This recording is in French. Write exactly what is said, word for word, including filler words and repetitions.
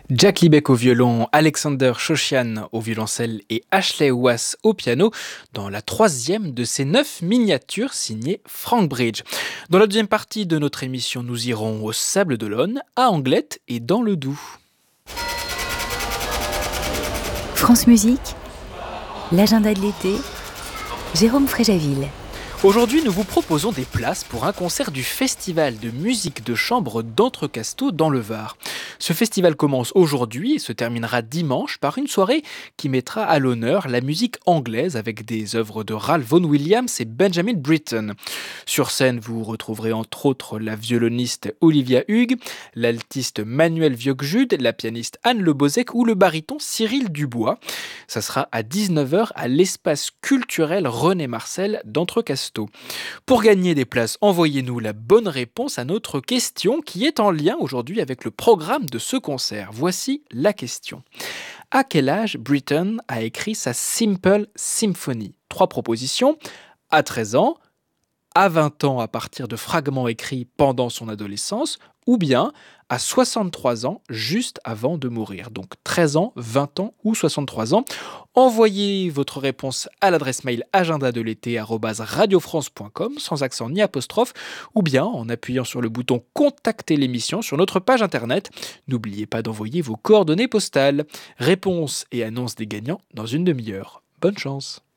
Jack Liebeck au violon, Alexander Shoshian au violoncelle et Ashley Wass au piano dans la troisième de ces neuf miniatures signées Frank Bridge. Dans la deuxième partie de notre émission, nous irons au Sable d'Olonne, à Anglette et dans le Doubs. France Musique, l'agenda de l'été, Jérôme Fréjaville. Aujourd'hui, nous vous proposons des places pour un concert du Festival de musique de chambre d'Entrecasteaux dans le Var. Ce festival commence aujourd'hui et se terminera dimanche par une soirée qui mettra à l'honneur la musique anglaise avec des œuvres de Ralph Vaughan Williams et Benjamin Britten. Sur scène, vous retrouverez entre autres la violoniste Olivia Hugues, l'altiste Manuel Vieuxjude, la pianiste Anne Lebozec ou le baryton Cyril Dubois. Ça sera à dix-neuf heures à l'espace culturel René Marcel d'Entrecasteaux. Pour gagner des places, envoyez-nous la bonne réponse à notre question qui est en lien aujourd'hui avec le programme de ce concert. Voici la question. À quel âge Britten a écrit sa Simple Symphony ? Trois propositions. À treize ans, à vingt ans à partir de fragments écrits pendant son adolescence, ou bien à soixante-trois ans, juste avant de mourir. Donc treize ans, vingt ans ou soixante-trois ans. Envoyez votre réponse à l'adresse mail agenda de l'été arobase radiofrance point com sans accent ni apostrophe, ou bien en appuyant sur le bouton contacter l'émission sur notre page internet. N'oubliez pas d'envoyer vos coordonnées postales. Réponse et annonce des gagnants dans une demi-heure. Bonne chance.